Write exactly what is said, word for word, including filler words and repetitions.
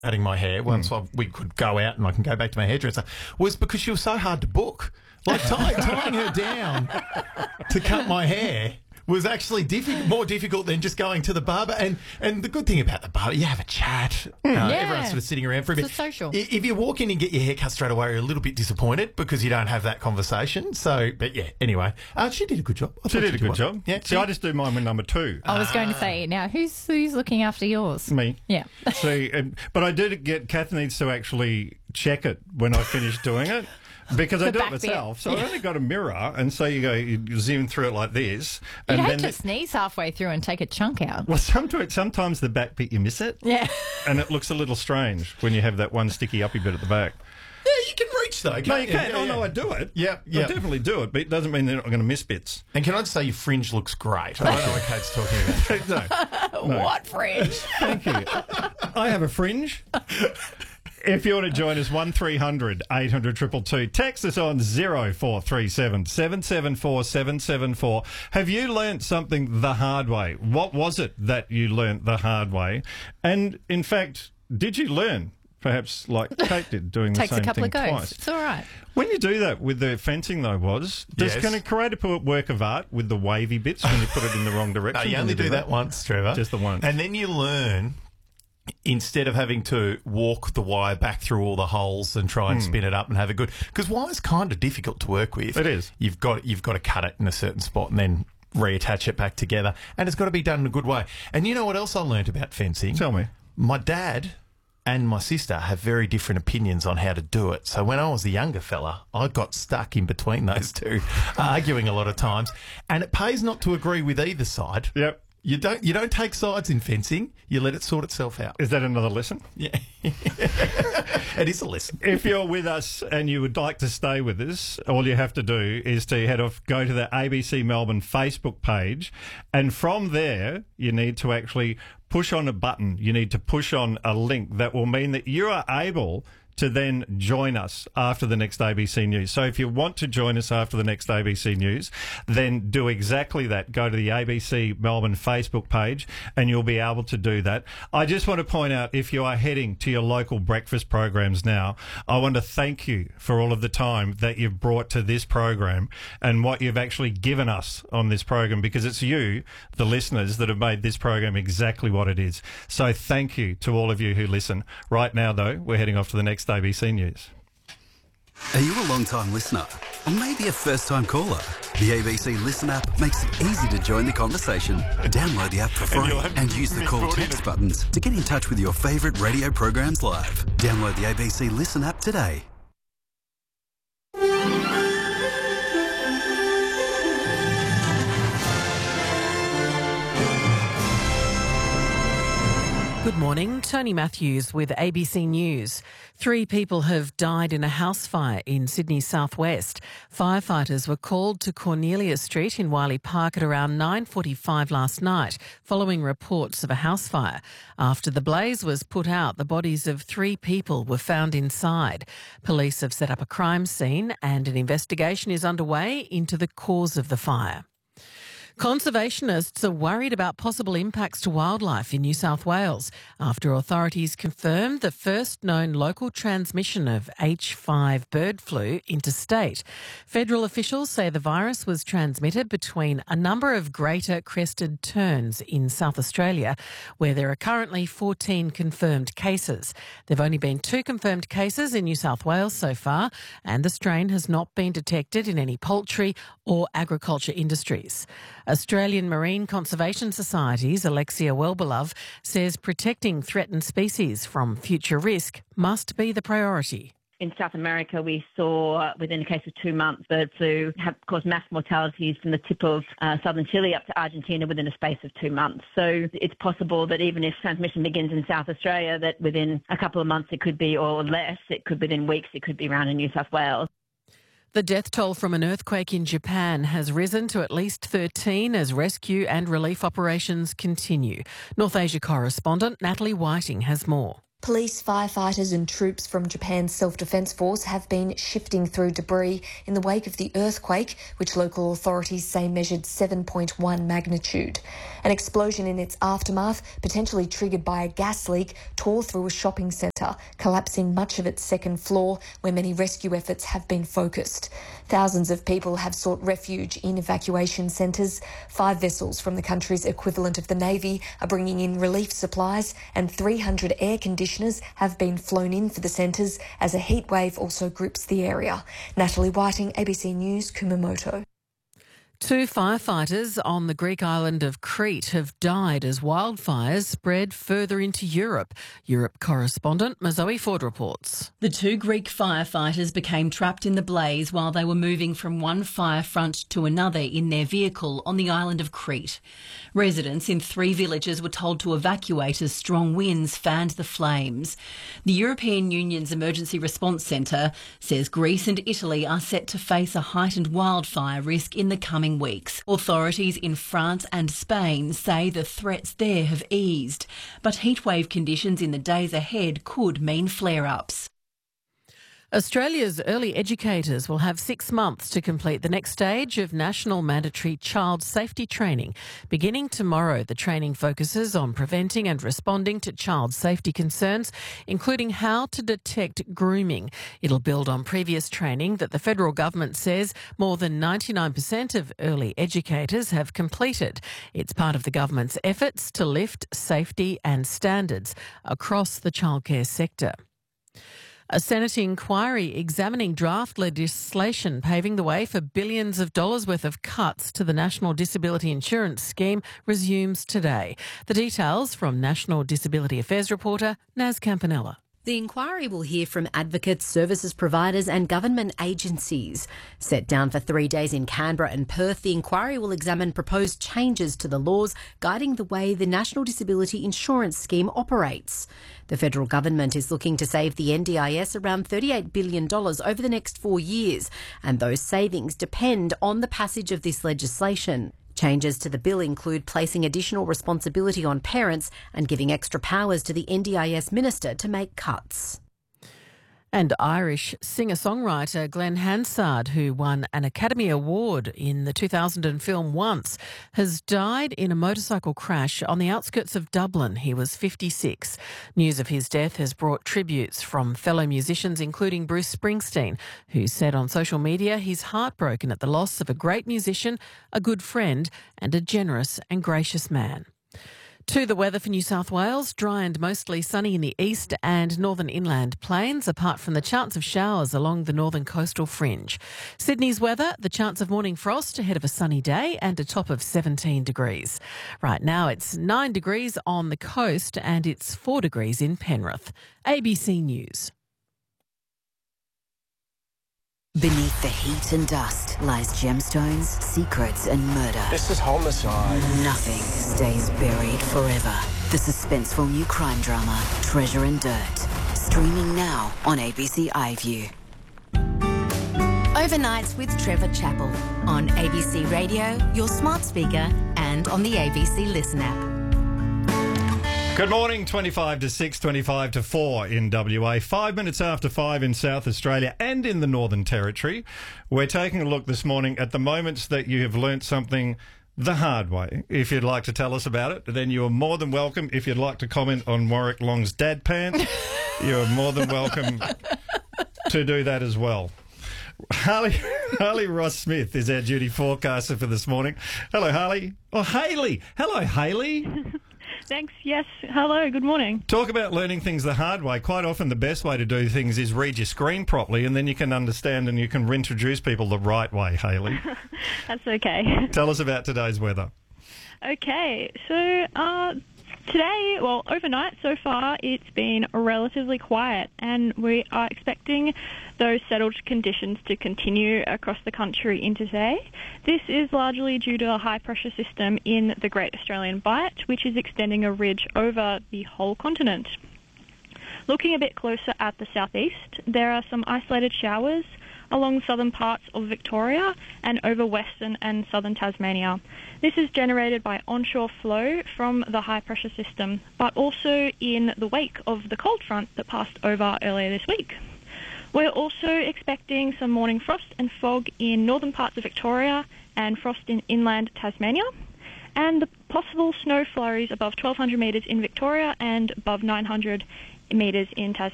cutting my hair once mm. I, we could go out and I can go back to my hairdresser was because she was so hard to book. Like tie, tying her down to cut my hair was actually diffi- more difficult than just going to the barber. And, and the good thing about the barber, you have a chat. Mm. Uh, yeah. Everyone's sort of sitting around for a bit. It's social. If you walk in and get your hair cut straight away, you're a little bit disappointed because you don't have that conversation. So, but yeah, anyway. Uh, she did a good job. I she did a good well. job. Yeah, See, I just do mine with number two. I was going to say, now, who's who's looking after yours? Me. Yeah. See, um, but I did get, Kath needs to actually check it when I finish doing it. Because I do it myself, so yeah. I only got a mirror, and so you go, you zoom through it like this. You and hate then to the, sneeze halfway through and take a chunk out. Well, sometimes, sometimes the back bit you miss it, yeah, and it looks a little strange when you have that one sticky uppy bit at the back. Yeah, you can reach though. Can't no, you you? can't. Yeah, oh yeah. no, I do it. Yeah, yeah, I definitely do it, but it doesn't mean they're not going to miss bits. And can I just say your fringe looks great? I don't know what Kate's talking about. no, no. What fringe? Thank you. I have a fringe. If you want to join us, one three hundred eight hundred two two two. Text us on zero four three seven seven seven four seven seven four. Have you learnt something the hard way? What was it that you learnt the hard way? And, in fact, did you learn, perhaps like Kate did, doing the Takes same a couple thing of goes. twice? It's all right. When you do that with the fencing, though, was, does Yes. can it create a work of art with the wavy bits when you put it in the wrong direction? No, you only do that once, Trevor. Just the once. And then you learn... Instead of having to walk the wire back through all the holes and try and mm. spin it up and have a good, because wire's kind of difficult to work with. It is. You've got you've got to cut it in a certain spot and then reattach it back together, and it's got to be done in a good way. And you know what else I learnt about fencing? Tell me. My dad and my sister have very different opinions on how to do it. So when I was a younger fella, I got stuck in between those two, arguing a lot of times. And it pays not to agree with either side. Yep. You don't you don't take sides in fencing. You let it sort itself out. Is that another lesson? Yeah. It is a lesson. If you're with us and you would like to stay with us, all you have to do is to head off, go to the A B C Melbourne Facebook page, and from there you need to actually push on a button. You need to push on a link that will mean that you are able to then join us after the next A B C News. So if you want to join us after the next A B C News, then do exactly that. Go to the A B C Melbourne Facebook page and you'll be able to do that. I just want to point out, if you are heading to your local breakfast programs now, I want to thank you for all of the time that you've brought to this program and what you've actually given us on this program, because it's you, the listeners, that have made this program exactly what it is. So thank you to all of you who listen. Right now, though, we're heading off to the next A B C News. Are you a long-time listener? Or maybe a first-time caller? The A B C Listen app makes it easy to join the conversation. Download the app for free and, and use the call text buttons to get in touch with your favourite radio programs live. Download the A B C Listen app today. Good morning, Tony Matthews with A B C News. Three people have died in a house fire in Sydney's southwest. Firefighters were called to Cornelia Street in Wiley Park at around nine forty-five last night, following reports of a house fire. After the blaze was put out, the bodies of three people were found inside. Police have set up a crime scene and an investigation is underway into the cause of the fire. Conservationists are worried about possible impacts to wildlife in New South Wales after authorities confirmed the first known local transmission of H five bird flu interstate. Federal officials say the virus was transmitted between a number of greater crested terns in South Australia, where there are currently fourteen confirmed cases. There have only been two confirmed cases in New South Wales so far, and the strain has not been detected in any poultry or agriculture industries. Australian Marine Conservation Society's Alexia Wellbelove says protecting threatened species from future risk must be the priority. In South America, we saw within a case of two months bird flu have caused mass mortalities from the tip of uh, southern Chile up to Argentina within a space of two months. So it's possible that even if transmission begins in South Australia, that within a couple of months it could be, or less, it could within weeks, it could be around in New South Wales. The death toll from an earthquake in Japan has risen to at least thirteen as rescue and relief operations continue. North Asia correspondent Natalie Whiting has more. Police, firefighters and troops from Japan's Self-Defense Force have been shifting through debris in the wake of the earthquake, which local authorities say measured seven point one magnitude. An explosion in its aftermath, potentially triggered by a gas leak, tore through a shopping centre, collapsing much of its second floor, where many rescue efforts have been focused. Thousands of people have sought refuge in evacuation centres. Five vessels from the country's equivalent of the Navy are bringing in relief supplies, and three hundred air conditioners have been flown in for the centres as a heat wave also grips the area. Natalie Whiting, A B C News, Kumamoto. Two firefighters on the Greek island of Crete have died as wildfires spread further into Europe. Europe correspondent Mazoe Ford reports. The two Greek firefighters became trapped in the blaze while they were moving from one fire front to another in their vehicle on the island of Crete. Residents in three villages were told to evacuate as strong winds fanned the flames. The European Union's Emergency Response Centre says Greece and Italy are set to face a heightened wildfire risk in the coming weeks. Authorities in France and Spain say the threats there have eased, but heatwave conditions in the days ahead could mean flare-ups. Australia's early educators will have six months to complete the next stage of national mandatory child safety training. Beginning tomorrow, the training focuses on preventing and responding to child safety concerns, including how to detect grooming. It'll build on previous training that the federal government says more than ninety-nine percent of early educators have completed. It's part of the government's efforts to lift safety and standards across the childcare sector. A Senate inquiry examining draft legislation paving the way for billions of dollars worth of cuts to the National Disability Insurance Scheme resumes today. The details from National Disability Affairs reporter Naz Campanella. The inquiry will hear from advocates, services providers and government agencies. Set down for three days in Canberra and Perth, the inquiry will examine proposed changes to the laws guiding the way the National Disability Insurance Scheme operates. The federal government is looking to save the N D I S around thirty-eight billion dollars over the next four years, and those savings depend on the passage of this legislation. Changes to the bill include placing additional responsibility on parents and giving extra powers to the N D I S minister to make cuts. And Irish singer-songwriter Glenn Hansard, who won an Academy Award in the two thousand film Once, has died in a motorcycle crash on the outskirts of Dublin. He was fifty-six. News of his death has brought tributes from fellow musicians, including Bruce Springsteen, who said on social media he's heartbroken at the loss of a great musician, a good friend and a generous and gracious man. To the weather for New South Wales, dry and mostly sunny in the east and northern inland plains, apart from the chance of showers along the northern coastal fringe. Sydney's weather, the chance of morning frost ahead of a sunny day and a top of seventeen degrees. Right now it's nine degrees on the coast and it's four degrees in Penrith. A B C News. Beneath the heat and dust lies gemstones, secrets and murder. This is homicide. Nothing stays buried forever. The suspenseful new crime drama, Treasure and Dirt. Streaming now on A B C iView. Overnights with Trevor Chappell on A B C Radio, your smart speaker and on the A B C Listen app. Good morning, twenty-five to six, twenty-five to four in W A, five minutes after five in South Australia and in the Northern Territory. We're taking a look this morning at the moments that you have learnt something the hard way. If you'd like to tell us about it, then you are more than welcome. If you'd like to comment on Warwick Long's dad pants, you are more than welcome to do that as well. Harley, Harley Ross-Smith is our duty forecaster for this morning. Hello, Harley. Oh, Hayley. Hello, Hayley. Thanks. Yes. Hello. Good morning. Talk about learning things the hard way. Quite often the best way to do things is read your screen properly and then you can understand and you can reintroduce people the right way, Hayley. That's okay. Tell us about today's weather. Okay. So uh, today, well, overnight so far, it's been relatively quiet and we are expecting those settled conditions to continue across the country into today. This is largely due to a high-pressure system in the Great Australian Bight, which is extending a ridge over the whole continent. Looking a bit closer at the southeast, there are some isolated showers along southern parts of Victoria and over western and southern Tasmania. This is generated by onshore flow from the high pressure system, but also in the wake of the cold front that passed over earlier this week. We're also expecting some morning frost and fog in northern parts of Victoria and frost in inland Tasmania, and the possible snow flurries above twelve hundred metres in Victoria and above nine hundred metres in Tasmania.